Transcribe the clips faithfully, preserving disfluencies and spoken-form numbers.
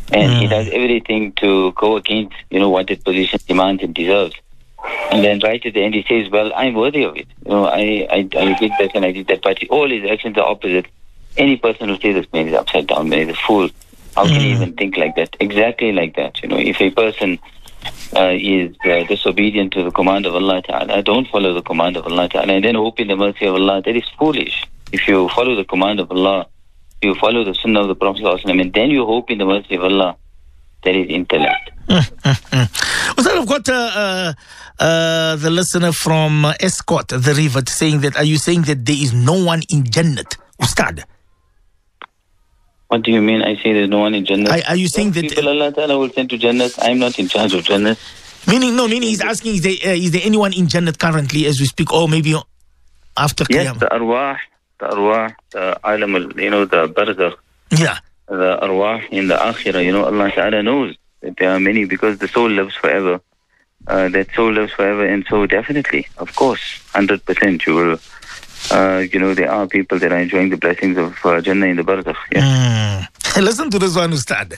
And Mm. he does everything to go against, you know, what that position demands and deserves. And then right at the end he says, well, I'm worthy of it. You know, I, I, I did that and I did that. But all his actions are opposite. Any person who says this man is upside down, man is a fool. How can he Mm. even think like that? Exactly like that. You know, if a person uh, is uh, disobedient to the command of Allah Ta'ala, don't follow the command of Allah Ta'ala, and then hope in the mercy of Allah, that is foolish. If you follow the command of Allah, you follow the sunnah of the Prophet ﷺ, and then you hope in the mercy of Allah, that is intellect. Mm, mm, mm. Ustad, I've got uh, uh, uh, the listener from uh, Escort, the River, saying that, are you saying that there is no one in Jannat? Ustad. What do you mean? I say there's no one in Jannah. Are, are you saying that... People Allah Ta'ala will send to Jannah. I'm not in charge of Jannah. Meaning, no, meaning he's asking, is there, uh, is there anyone in Jannat currently as we speak, or maybe after Yes, Qiyamah? the arwah, the arwah, the alam, al- you know, the barzakh, Yeah. the arwah in the akhirah, you know, Allah Ta'ala knows that there are many, because the soul lives forever. Uh, that soul lives forever, and so definitely, of course, one hundred percent you will, uh, you know, there are people that are enjoying the blessings of uh, Jannah in the barzakh. Yeah. Mm. Listen to this one, Ustad.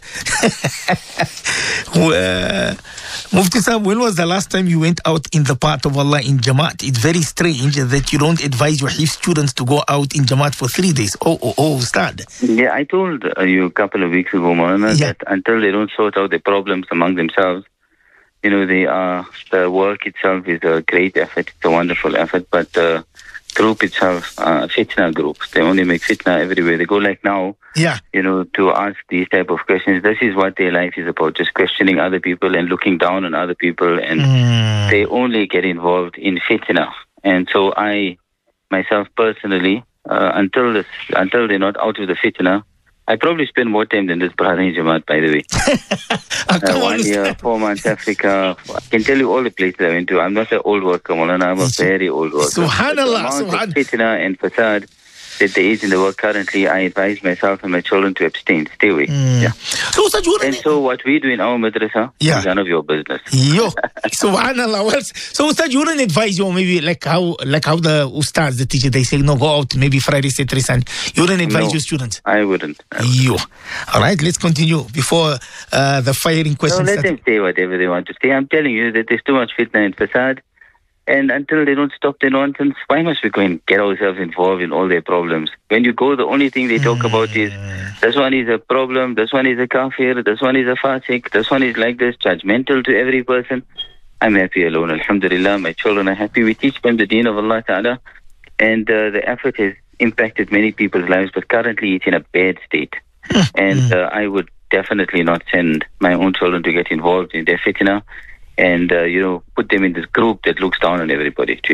uh, Mufti Sahib, when was the last time you went out in the path of Allah in Jamaat? It's very strange that you don't advise your Hifz students to go out in Jamaat for three days. Oh, oh, oh, Ustad. Yeah, I told uh, you a couple of weeks ago, Maulana, Yeah. that until they don't sort out their problems among themselves, you know, they are, the work itself is a great effort. It's a wonderful effort, but the group itself, uh, fitna groups, they only make fitna everywhere. They go like now, Yeah. you know, to ask these type of questions. This is what their life is about, just questioning other people and looking down on other people, and Mm. they only get involved in fitna. And so I, myself personally, uh, until this, until they're not out of the fitna, I probably spend more time than this brother in Jamaat, by the way. Ah, come Uh, on, one year, Ustad. four months, Africa. I can tell you all the places I went to. I'm not an old worker, Maulana. I'm a very old worker. Subhanallah, But the amount Subhan- of fitna and fasad that there is in the work currently, I advise myself and my children to abstain, stay away. Mm. Yeah. So, Ustad, you And wouldn't... so what we do in our madrasa Yeah. is none of your business. Yo, subhanallah. Well, so Ustad, you wouldn't advise you, maybe like how like how the Ustads, the teacher, they say, no, go out maybe Friday, Saturday, Sunday. You wouldn't advise No. your students? I wouldn't. I wouldn't. Yo. All right, let's continue before uh, the firing No, question let starts. them say whatever they want to say. I'm telling you that there's too much fitna and fasad. And until they don't stop the nonsense, why must we go and get ourselves involved in all their problems? When you go, the only thing they talk about is, this one is a problem, this one is a kafir, this one is a fasik, this one is like this, judgmental to every person. I'm happy alone, alhamdulillah. My children are happy. We teach them the deen of Allah Ta'ala. And uh, the effort has impacted many people's lives, but currently it's in a bad state. And uh, I would definitely not send my own children to get involved in their fitna and, uh, you know, put them in this group that looks down on everybody. Too.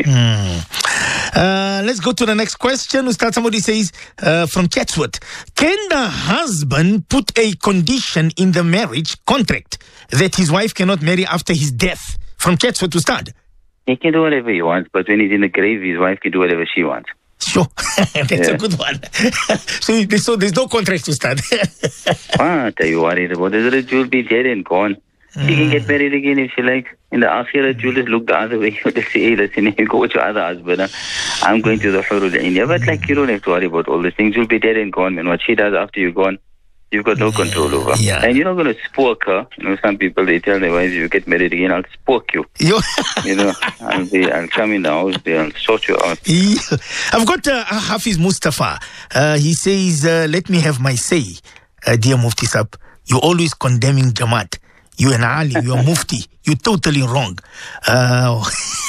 Mm. Uh, let's go to the next question. Ustad, somebody says uh, from Chatsworth, can the husband put a condition in the marriage contract that his wife cannot marry after his death? From Chatsworth, Ustad. He can do whatever he wants, but when he's in the grave, his wife can do whatever she wants. Sure. That's Yeah. a good one. so, there's- so there's no contract, Ustad. What are you worried about? The rich will be dead and gone. She can get married again if she likes. In the Akhirah, you'll just look the other way. You just say, hey, listen, you go with your other husband. huh? I'm going to the Hurul Ain. But like, you don't have to worry about all these things. You'll be dead and gone. And what she does after you're gone, you've got no control over. Yeah. And you're not going to spook her. You know, some people, they tell their wives, if you get married again, I'll spook you. Yo. You know, I'll be, I'll come in the house, I'll sort you out. Yeah. I've got uh, Hafiz Mustafa. Uh, he says, uh, let me have my say, uh, dear Mufti Sahib. You're always condemning Jamaat. You and Ali, you're Mufti. You're totally wrong. Uh,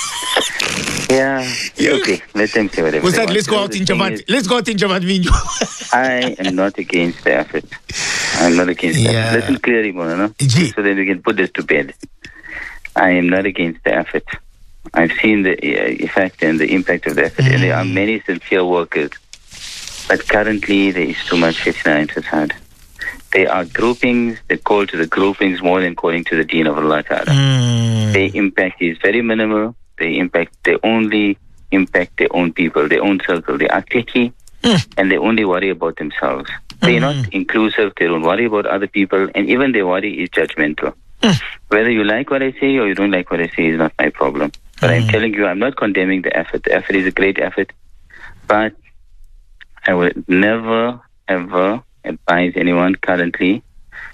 Yeah. Okay. Let them say whatever. what's they that? want. Let's go So out the in thing Jamaat. is, Let's go out in Jamaat, me and you. I am not against the effort. I'm not against Yeah. that. Listen clearly, Mona, Ji. so that we can put this to bed. I am not against the effort. I've seen the uh, effect and the impact of the effort, and there are many sincere workers. But currently, there is too much fitna and fasad. There are groupings that call to the groupings more than calling to the deen of Allah Ta'ala. Mm. Their impact is very minimal. They impact, they only impact their own people, their own circle. They are cliquey, Mm. and they only worry about themselves. They're not inclusive. They don't worry about other people, and even their worry is judgmental. Mm. Whether you like what I say or you don't like what I say is not my problem. But I'm telling you, I'm not condemning the effort. The effort is a great effort, but I would never, ever advise anyone currently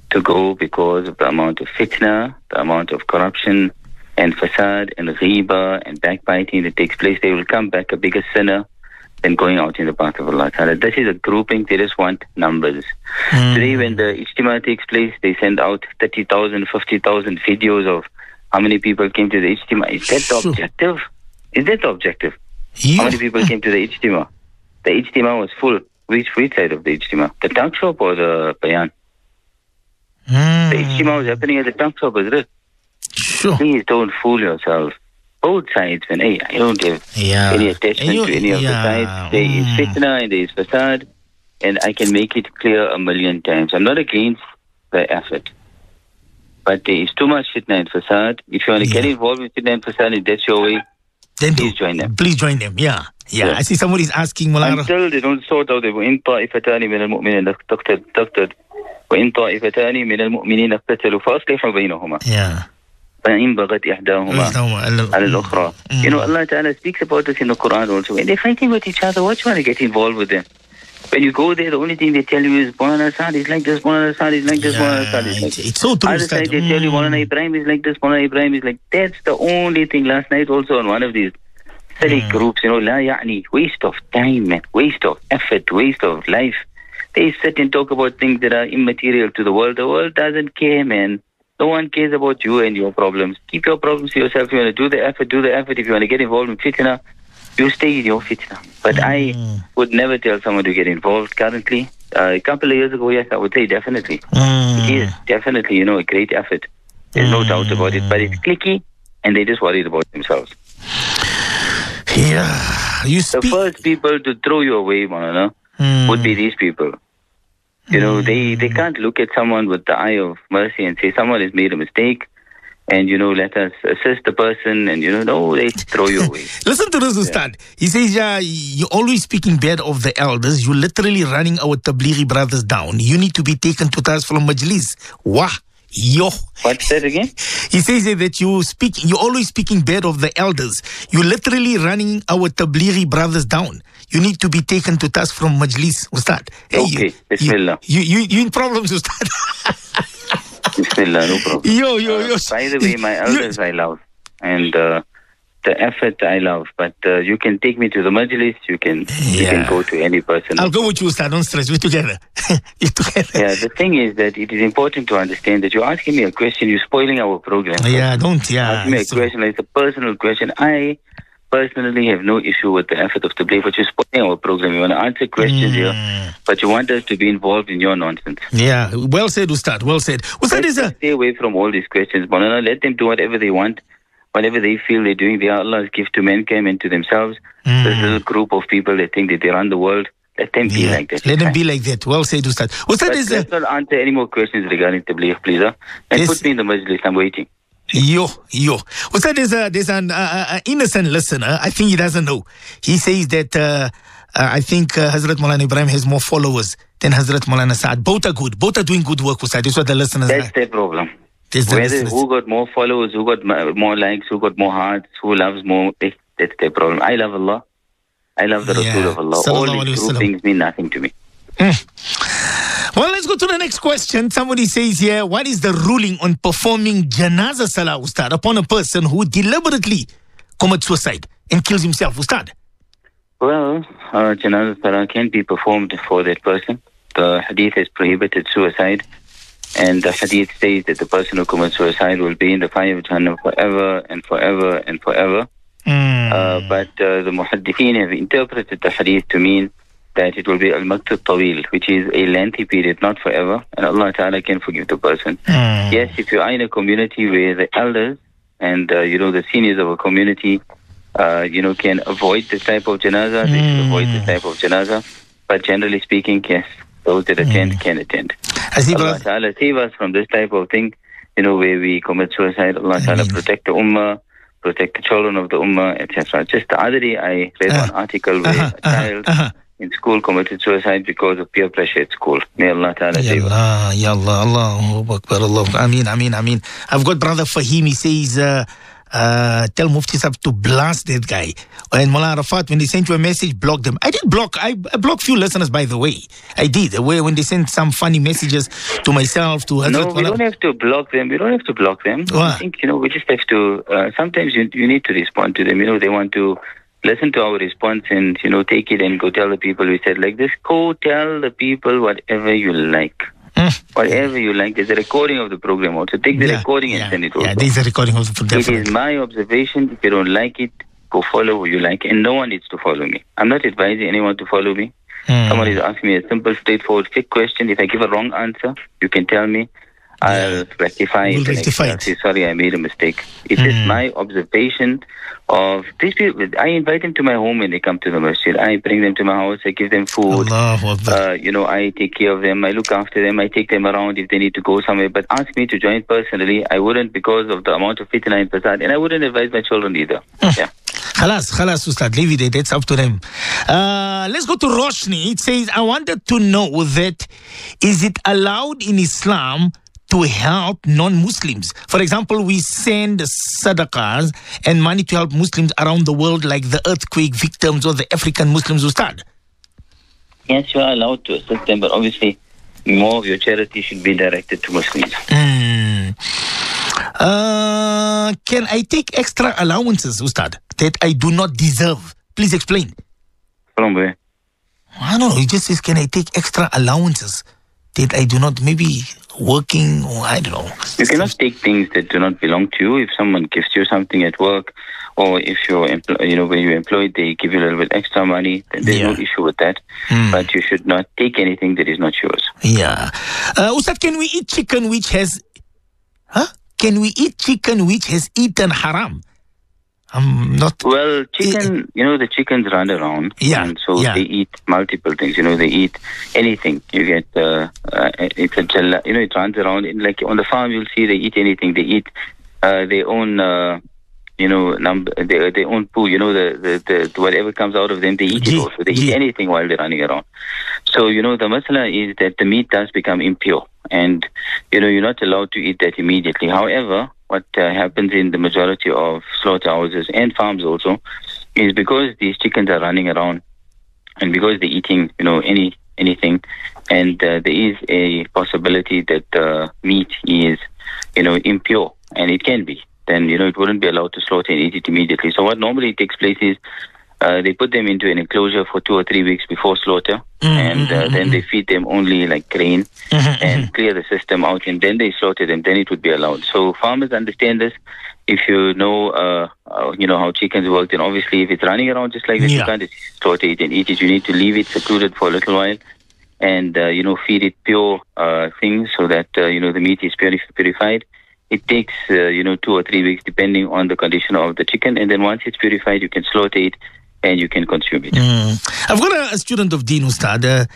to go because of the amount of fitna, the amount of corruption and fasad and ghiba and backbiting that takes place. They will come back a bigger sinner than going out in the path of Allah Ta'ala. This is a grouping. They just want numbers. Mm. Today when the Ijtima takes place, they send out thirty thousand, fifty thousand videos of how many people came to the Ijtima. Is that the objective? Is that the objective? Yeah. How many people came to the Ijtima? The Ijtima was full. Which, which side of the Ijtima? The tank shop or the bayan? Mm. The Ijtima was happening at the tank shop, isn't it? Sure. Please don't fool yourself. Both sides, man. Hey, I don't have yeah. any attachment you, to any of yeah. the sides. There is fitna and there is fasad, and I can make it clear a million times. I'm not against the effort, but there is too much fitna and fasad. If you want to yeah. get involved with fitna and fasad, if that's your way, then please do. join them. Please join them. Yeah. Yeah. yeah. I see somebody's asking Mullah. Until they don't sort out the وإن طائفتان من المؤمنين اقتتلوا وإن طائفتان من المؤمنين اقتتلوا فأصلحوا بينهما. Yeah. فإن بغت إحداهما على الأخرى. You know, Allah Ta'ala speaks about this in the Quran also. When they're fighting with each other, what you want to get involved with them? When you go there, the only thing they tell you is Maulana Asad is like this, Maulana Asad is like this, Maulana Asad is like this. It's so true. Other side, they tell you Maulana Ibrahim is like this, Maulana Ibrahim is like. That's the only thing. Last night also on one of these silly mm. groups, you know, la ya'ni, waste of time, man, waste of effort, waste of life. They sit and talk about things that are immaterial to the world. The world doesn't care, man. No one cares about you and your problems. Keep your problems to yourself. If you want to do the effort, do the effort. If you want to get involved in fitna, you stay in your fitna. But mm. I would never tell someone to get involved currently. Uh, a couple of years ago, yes, I would say definitely. Mm. It is definitely, you know, a great effort. There's mm. no doubt about it. But it's cliquey and they're just worried about themselves. Yeah, you speak. The first people to throw you away, Maulana, mm. would be these people. You know, mm. they, they can't look at someone with the eye of mercy and say someone has made a mistake and, you know, let us assist the person and, you know, no, they throw you away. Listen to this, Ustad. Yeah. He says, yeah, you're always speaking bad of the elders. You're literally running our Tablighi brothers down. You need to be taken to task from Majlis. Wah. Yo. What's that again? He says that you speak, you're always speaking bad of the elders. You're literally running our Tablighi brothers down. You need to be taken to task from Majlis, Ustad. Hey, okay, you, Bismillah. You, you, you in problems, Ustad. Bismillah, no problem. Yo, yo, yo. Uh, by the way, my elders I love. And uh, the effort I love. But uh, you can take me to the Majlis. You can, yeah. you can go to any person. I'll go with you, Ustad. Don't stress. We're together. We're together. Yeah, the thing is that it is important to understand that you're asking me a question. You're spoiling our program. Yeah, don't. Yeah. Asking me a question. Like, it's a personal question. I personally have no issue with the effort of Tabligh, but you're spoiling our program. You want to answer questions mm. here, but you want us to be involved in your nonsense. Yeah, well said, Ustad. Well said. Ustad is a... Stay away from all these questions, Maulana. Let them do whatever they want, whatever they feel they're doing. They are Allah's gift to mankind and to themselves. Mm. This is a group of people that think that they run the world. Let them be yeah. like that. Let them be like that. Well said, Ustad. Ustad but is let's a... not answer any more questions regarding Tabligh, please. Huh? And yes. put me in the Majlis. I'm waiting. Yo, yo. Ustad, there's, a, there's an uh, uh, innocent listener. I think he doesn't know. He says that uh, uh, I think uh, Hazrat Maulana Ibrahim has more followers than Hazrat Maulana Saad. Both are good. Both are doing good work, Ustad. That's what the listeners That's are. their problem. That's the Whether who got more followers, who got more likes, who got more hearts, who loves more, that's their problem. I love Allah. I love the yeah. Rasul of Allah. All these two things mean nothing to me. Mm. Well, let's go to the next question. Somebody says here, what is the ruling on performing Janaza Salah, Ustad, upon a person who deliberately commits suicide and kills himself, Ustad? Well, uh, Janaza Salah can be performed for that person. The hadith has prohibited suicide. And the hadith says that the person who commits suicide will be in the fire of Jahannam forever and forever and forever. Mm. Uh, but uh, the muhaddithin have interpreted the hadith to mean that it will be al-maqt tawil, which is a lengthy period, not forever, and Allah Ta'ala can forgive the person. Mm. Yes, if you are in a community where the elders and, uh, you know, the seniors of a community, uh, you know, can avoid this type of janazah, mm. they should avoid this type of janazah. But generally speaking, yes, those that attend mm. can attend. Allah Ta'ala save us from this type of thing, you know, where we commit suicide. Allah Ta'ala protect the ummah, protect the children of the ummah, et cetera. Just the other day, I read uh, one article where uh-huh, a child uh-huh. in school committed suicide because of peer pressure at school. May Allah Ta'ala save us. Ya Allah, Allahu Akbar, Allah. Ameen, Ameen, Ameen. I've got Brother Fahim, he says, uh, uh, tell Mufti Sab to blast that guy. And Mullah Arafat, when they sent you a message, block them. I did block. I, I blocked few listeners, by the way. I did. Where when they sent some funny messages to myself, to Hazrat No, we Mullah. don't have to block them. We don't have to block them. Why? I think, you know, we just have to, uh, sometimes you, you need to respond to them. You know, they want to listen to our response and, you know, take it and go tell the people. We said like this, go tell the people whatever you like. Mm. Whatever you like. There's a recording of the program also. Take the Yeah, recording yeah, and send it over. Yeah, there's a recording of the It is my observation. If you don't like it, go follow who you like. And no one needs to follow me. I'm not advising anyone to follow me. Mm. Someone is asking me a simple, straightforward, quick question. If I give a wrong answer, you can tell me. I'll rectify We'll it. rectify I'll it. say, sorry, I made a mistake. It's Mm. just my observation of these people. I invite them to my home when they come to the masjid. I bring them to my house. I give them food. Allahu Akbar. Uh, you know, I take care of them. I look after them. I take them around if they need to go somewhere. But ask me to join personally, I wouldn't because of the amount of fitna and fasad. And I wouldn't advise my children either. Mm. Yeah. Khalas, khalas, Ustad, leave it there. That's up to them. Uh, let's go to Roshni. It says, I wanted to know that is it allowed in Islam to help non-Muslims? For example, we send sadaqahs and money to help Muslims around the world, like the earthquake victims or the African Muslims, Ustad. Yes, you are allowed to assist them, but obviously more of your charity should be directed to Muslims. Mm. Uh, can I take extra allowances, Ustad, that I do not deserve? Please explain. From where? I don't know. It just says, can I take extra allowances that I do not, maybe working or I don't know. You cannot take things that do not belong to you. If someone gives you something at work, or if you're, empl- you know, when you're employed, they give you a little bit extra money, then there's Yeah. no issue with that. Mm. But you should not take anything that is not yours. Yeah. Uh, Ustad, can we eat chicken which has, huh? Can we eat chicken which has eaten haram? I'm not. Well, chicken, you know, the chickens run around. Yeah, And so yeah. they eat multiple things. You know, they eat anything. You get, uh, uh, it's a, jala- you know, it runs around. In, like on the farm, you'll see they eat anything. They eat uh, their own, uh, you know, number, their, their own poo. You know, the, the, the whatever comes out of them, they eat Gee, it also. They eat gee. anything while they're running around. So, you know, the masala is that the meat does become impure. And, you know, you're not allowed to eat that immediately. However, what uh, happens in the majority of slaughterhouses and farms also is because these chickens are running around and because they're eating, you know, any anything, and uh, there is a possibility that the meat is, you know, impure, and it can be, then, you know, it wouldn't be allowed to slaughter and eat it immediately. So what normally takes place is uh, they put them into an enclosure for two or three weeks before slaughter, Mm, and uh, mm, then mm, they feed them only like grain Mhm, and clear the system out, and then they slaughter them, then it would be allowed. So farmers understand this. If you know, uh, uh, you know how chickens work, then obviously if it's running around just like this, Yeah. you can't just slaughter it and eat it. You need to leave it secluded for a little while, and uh, you know, feed it pure uh, things so that uh, you know the meat is purif- purified. It takes uh, you know two or three weeks depending on the condition of the chicken, and then once it's purified, you can slaughter it and you can consume it. Mm. I've got a, a student of Deen, Ustad. Uh,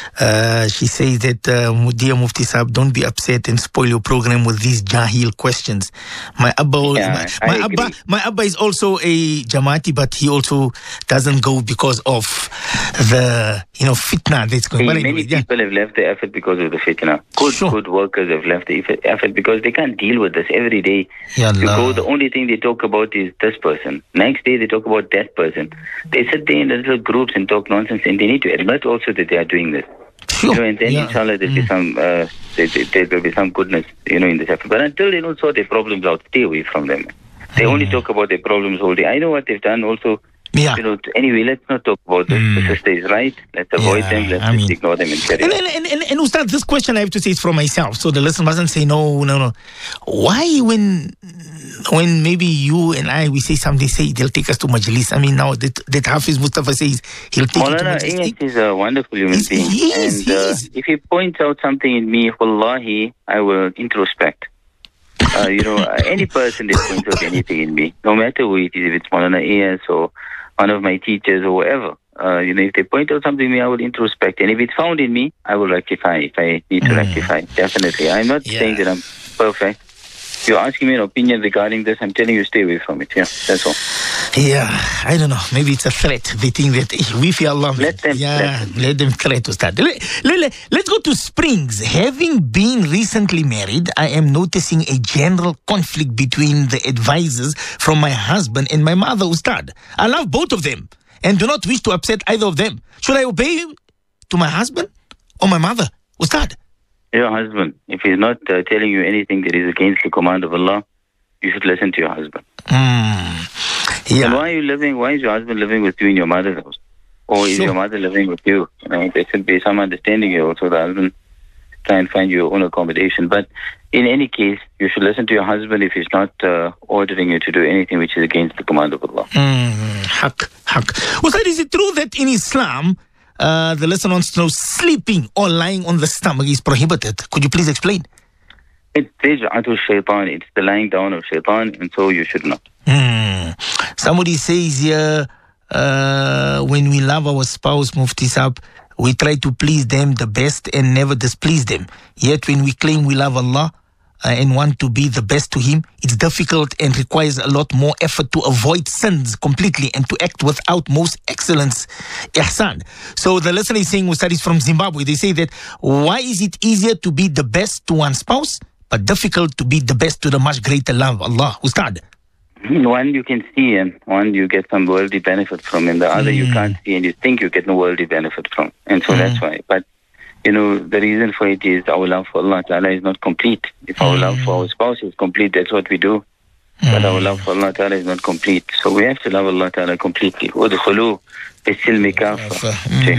uh, she says that, uh, dear Mufti Saab, don't be upset and spoil your program with these Jahil questions. My Abba, Yeah, my, my I Abba, agree. my Abba is also a Jamati, but he also doesn't go because of the, you know, fitna that's going See, on. many Anyway, yeah. people have left the effort because of the fitna. Good, Sure. good workers have left the eff- effort because they can't deal with this every day. Ya You Allah. go, the only thing they talk about is this person. Next day they talk about that person. They sit there in the little groups and talk nonsense, and they need to admit also that they are doing this. Sure. You know, and then Yeah. inshallah there'll be Mm. some, uh, there, there, there'll be some goodness, you know, in this effort. But until they don't sort their problems out, stay away from them. They only talk about their problems all day. I know what they've done also. Yeah. You know, t- anyway, let's not talk about this. Mm. The sister is right. Let's avoid Yeah, them. Let's I just mean- ignore them and carry And, on. and, and, and, and Ustad, this question I have to say is from myself, so the listener mustn't say no, no, no. Why when when maybe you and I, we say something, say they'll take us to Majlis? I mean, now that, that Hafiz Mustafa says he'll take you to Maulana Majlis. Iyas is a wonderful human He's- being. he is, and he uh, is. if he points out something in me, wallahi, I will introspect. Uh, you know, uh, any person that points out anything in me, no matter who it is, if it's Maulana Iyas or one of my teachers or whatever, uh, you know, if they point out something in me, I will introspect. And if it's found in me, I will rectify if I need to Mm. rectify. Definitely. I'm not Yeah. saying that I'm perfect. If you're asking me an opinion regarding this, I'm telling you stay away from it. Yeah, that's all. Yeah, I don't know. Maybe it's a threat. They think that eh, we fear Allah. Let them Yeah, threaten. let them threat to start. Let, let, let, let's go to Springs. Having been recently married, I am noticing a general conflict between the advisors from my husband and my mother, Ustad. I love both of them and do not wish to upset either of them. Should I obey to my husband or my mother, Ustad? Your husband, if he's not uh, telling you anything that is against the command of Allah, you should listen to your husband. Mm. Yeah. And why are you living? Why is your husband living with you in your mother's house? Or is Sure. your mother living with you? You know, there should be some understanding here. Also, the husband try and find your own accommodation. But in any case, you should listen to your husband if he's not uh, ordering you to do anything which is against the command of Allah. Mm, haq, haq. Ustad, is it true that in Islam, uh, the listener wants to know, sleeping or lying on the stomach is prohibited? Could you please explain? It's rij'atu shaitan. It's the lying down of shaitan, and so you should not. Hmm. Somebody says here, uh, when we love our spouse, Mufti Saab, we try to please them the best and never displease them. Yet when we claim we love Allah uh, and want to be the best to Him, it's difficult and requires a lot more effort to avoid sins completely and to act with utmost excellence, ihsan. So the listener is saying, Ustad is from Zimbabwe. They say that why is it easier to be the best to one spouse, but difficult to be the best to the much greater love, Allah? Ustad. One you can see, and one you get some worldly benefit from, and the other you can't see, and you think you get no worldly benefit from, and so that's why. But you know, the reason for it is our love for Allah Ta'ala is not complete. If our love for our spouse is complete, that's what we do. But our love for Allah Ta'ala is not complete, so we have to love Allah Ta'ala completely. Udkhulu bis-silmi kaffa.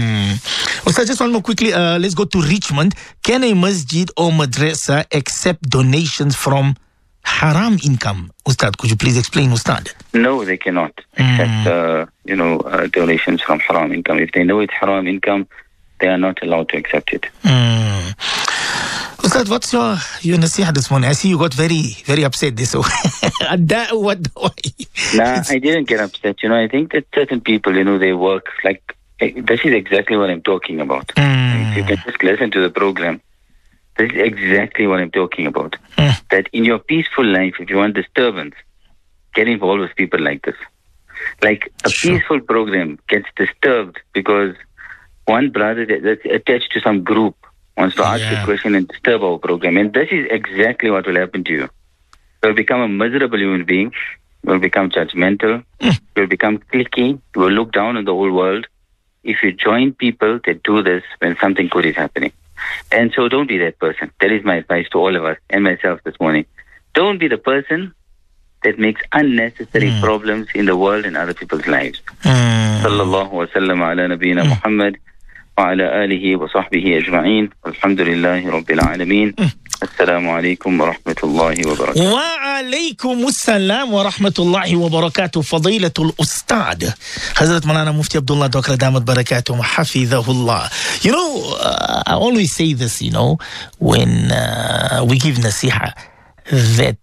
Mm. Ustad, just one more quickly. Uh, let's go to Richmond. Can a masjid or madrasa accept donations from haram income? Ustad, could you please explain, Ustad? No, they cannot accept, uh, you know, uh, donations from haram income. If they know it's haram income, they are not allowed to accept it. Mm. Ustad, what's your your nasiha this morning? I see you got very, very upset this way. What? Nah, I didn't get upset. You know, I think that certain people, you know, they work like, this is exactly what I'm talking about. Mm. If you can just listen to the program, this is exactly what I'm talking about. Mm. That in your peaceful life, if you want disturbance, get involved with people like this. Like a Sure. peaceful program gets disturbed because one brother that- that's attached to some group wants to ask Yeah. a question and disturb our program. And this is exactly what will happen to you. You'll become a miserable human being. You'll become judgmental. Mm. You'll become cliquey. You will look down on the whole world if you join people that do this when something good is happening. And so don't be that person. That is my advice to all of us and myself this morning. Don't be the person that makes unnecessary Mm. problems in the world and other people's lives. Mm. Sallallahu wa sallam ala nabiyyina Muhammad wa ala alihi wa sahbihi ajma'in. Alhamdulillahi rabbil alameen. Assalamu alaikum wa rahmatullahi wa barakatuh. وعليكم السلام ورحمة الله وبركاته فضيلة الأستاذ Hazrat Maulana Mufti Abdullah Doctor Damat Barakatuh Hafidhahullah. You know, uh, I always say this, you know, when uh, we give nasiha, that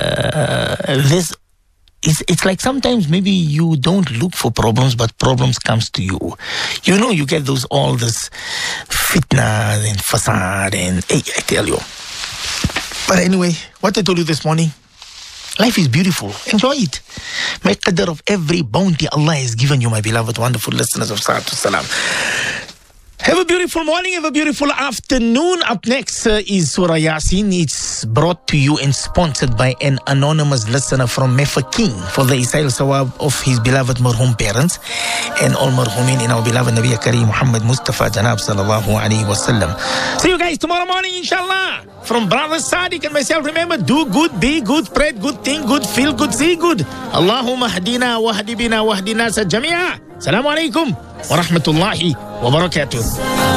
uh, this It's, it's like sometimes maybe you don't look for problems, but problems comes to you. You know, you get those, all this fitna and fasad and, hey, I tell you. But anyway, what I told you this morning, life is beautiful. Enjoy it. Make qadr of every bounty Allah has given you, my beloved, wonderful listeners of Salatu Salam. Have a beautiful morning, have a beautiful afternoon. Up next uh, is Surah Yasin. It's brought to you and sponsored by an anonymous listener from Mefa King for the Isail Sawab of his beloved marhum parents and all marhumin in our beloved Nabi Kareem Muhammad Mustafa Janab Sallallahu Alaihi Wasallam. See you guys tomorrow morning, inshallah. From Brother Sadiq and myself, remember, do good, be good, spread good, think good, feel good, see good. Allahumma hadina wa hadibina wa hadina sa jamia. Assalamu alaikum wa rahmatullahi wa barakatuh.